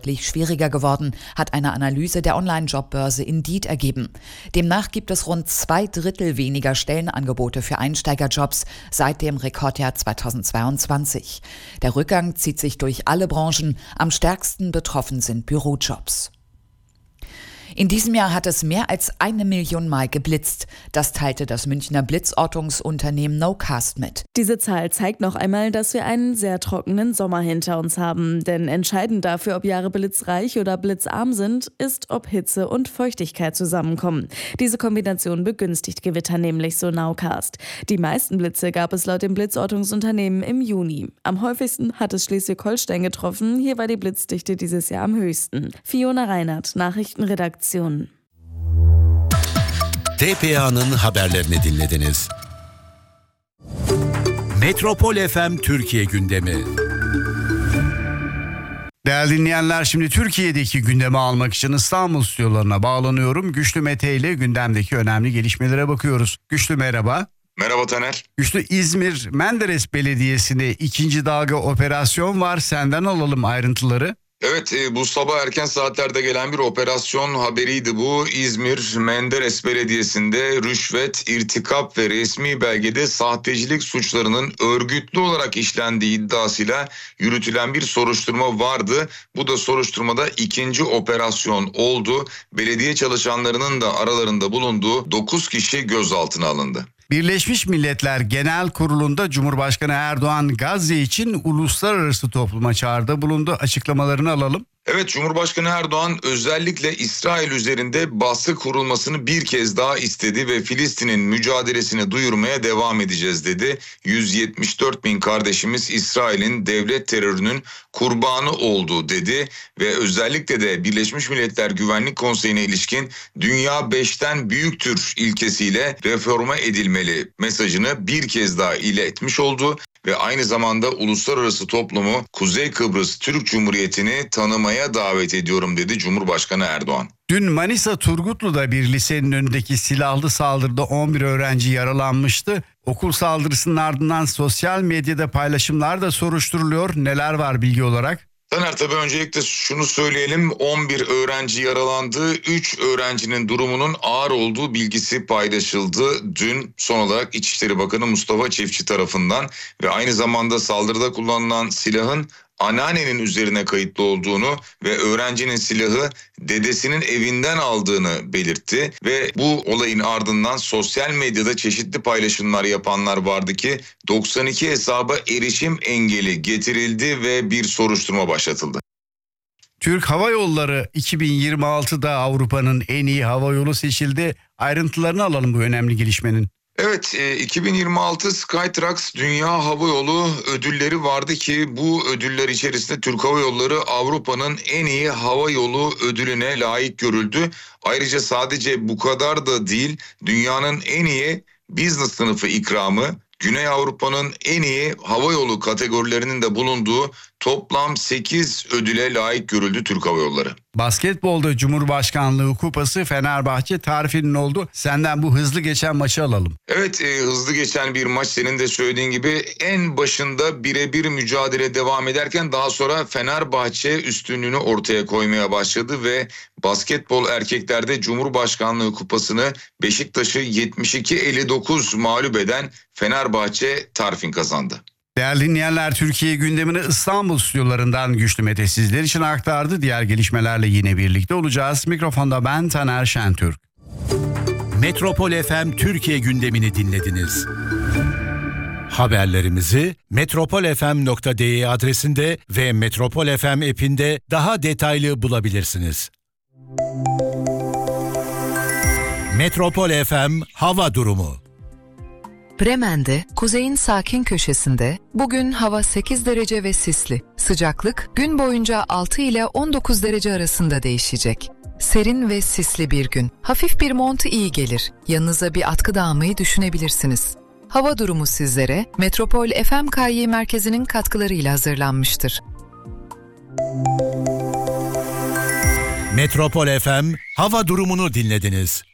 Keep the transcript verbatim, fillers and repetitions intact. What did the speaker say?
schwieriger geworden, hat eine Analyse der Online-Jobbörse Indeed ergeben. Demnach gibt es rund zwei Drittel weniger Stellenangebote für Einsteigerjobs seit dem Rekordjahr zweitausendzweiundzwanzig. Der Rückgang zieht sich durch alle Branchen. Am stärksten betroffen sind Bürojobs. In diesem Jahr hat es mehr als eine Million Mal geblitzt. Das teilte das Münchner Blitzortungsunternehmen Nocast mit. Diese Zahl zeigt noch einmal, dass wir einen sehr trockenen Sommer hinter uns haben. Denn entscheidend dafür, ob Jahre blitzreich oder blitzarm sind, ist, ob Hitze und Feuchtigkeit zusammenkommen. Diese Kombination begünstigt Gewitter nämlich, so Nowcast. Die meisten Blitze gab es laut dem Blitzortungsunternehmen im Juni. Am häufigsten hat es Schleswig-Holstein getroffen. Hier war die Blitzdichte dieses Jahr am höchsten. Fiona Reinhardt, Nachrichtenredaktion. T P A'nın haberlerini dinlediniz. Metropol F M Türkiye gündemi. Değerli dinleyenler, şimdi Türkiye'deki gündemi almak için İstanbul stüdyolarına bağlanıyorum. Güçlü Mete ile gündemdeki önemli gelişmelere bakıyoruz. Güçlü merhaba. Merhaba Taner. Güçlü, İzmir Menderes Belediyesi'nde ikinci dalga operasyon var. Senden alalım ayrıntıları. Evet, e, bu sabah erken saatlerde gelen bir operasyon haberiydi bu. İzmir Menderes Belediyesi'nde rüşvet, irtikap ve resmi belgede sahtecilik suçlarının örgütlü olarak işlendiği iddiasıyla yürütülen bir soruşturma vardı. Bu da soruşturmada ikinci operasyon oldu. Belediye çalışanlarının da aralarında bulunduğu dokuz kişi gözaltına alındı. Birleşmiş Milletler Genel Kurulu'nda Cumhurbaşkanı Erdoğan Gazze için uluslararası topluma çağrıda bulundu. Açıklamalarını alalım. Evet, Cumhurbaşkanı Erdoğan özellikle İsrail üzerinde baskı kurulmasını bir kez daha istedi ve Filistin'in mücadelesini duyurmaya devam edeceğiz dedi. yüz yetmiş dört bin kardeşimiz İsrail'in devlet terörünün kurbanı oldu dedi ve özellikle de Birleşmiş Milletler Güvenlik Konseyi'ne ilişkin dünya beşten büyüktür ilkesiyle reforme edilmeli mesajını bir kez daha iletmiş oldu. Ve aynı zamanda uluslararası toplumu Kuzey Kıbrıs Türk Cumhuriyeti'ni tanımaya davet ediyorum dedi Cumhurbaşkanı Erdoğan. Dün Manisa Turgutlu'da bir lisenin önündeki silahlı saldırıda on bir öğrenci yaralanmıştı. Okul saldırısının ardından sosyal medyada paylaşımlar da soruşturuluyor. Neler var bilgi olarak? Taner, tabii öncelikle şunu söyleyelim, on bir öğrenci yaralandı, üç öğrencinin durumunun ağır olduğu bilgisi paylaşıldı dün son olarak İçişleri Bakanı Mustafa Çiftçi tarafından ve aynı zamanda saldırıda kullanılan silahın anneannenin üzerine kayıtlı olduğunu ve öğrencinin silahı dedesinin evinden aldığını belirtti ve bu olayın ardından sosyal medyada çeşitli paylaşımlar yapanlar vardı ki doksan iki hesaba erişim engeli getirildi ve bir soruşturma başlatıldı. Türk Hava Yolları iki bin yirmi altıda Avrupa'nın en iyi havayolu seçildi. Ayrıntılarını alalım bu önemli gelişmenin. Evet, iki bin yirmi altı Skytrax Dünya Hava Yolu ödülleri vardı ki bu ödüller içerisinde Türk Hava Yolları Avrupa'nın en iyi hava yolu ödülüne layık görüldü. Ayrıca sadece bu kadar da değil, dünyanın en iyi business sınıfı ikramı, Güney Avrupa'nın en iyi havayolu kategorilerinin de bulunduğu toplam sekiz ödüle layık görüldü Türk Hava Yolları. Basketbolda Cumhurbaşkanlığı Kupası Fenerbahçe tarifinin oldu. Senden bu hızlı geçen maçı alalım. Evet, e, hızlı geçen bir maç, senin de söylediğin gibi en başında birebir mücadele devam ederken daha sonra Fenerbahçe üstünlüğünü ortaya koymaya başladı ve basketbol erkeklerde Cumhurbaşkanlığı Kupası'nı Beşiktaş'ı yetmiş iki elli dokuz mağlup eden Fenerbahçe tarifin kazandı. Değerli dinleyenler, Türkiye gündemini İstanbul stüdyolarından Güçlü Mete sizler için aktardı. Diğer gelişmelerle yine birlikte olacağız. Mikrofonda ben Taner Şentürk. Metropol F M Türkiye gündemini dinlediniz. Haberlerimizi metropol f m nokta d e adresinde ve Metropol F M app'inde daha detaylı bulabilirsiniz. Metropol F M hava durumu. Bremen'de, kuzeyin sakin köşesinde, bugün hava sekiz derece ve sisli. Sıcaklık gün boyunca altı ile on dokuz derece arasında değişecek. Serin ve sisli bir gün. Hafif bir mont iyi gelir. Yanınıza bir atkı da almayı düşünebilirsiniz. Hava durumu sizlere Metropol F M K Y merkezinin katkılarıyla hazırlanmıştır. Metropol F M hava durumunu dinlediniz.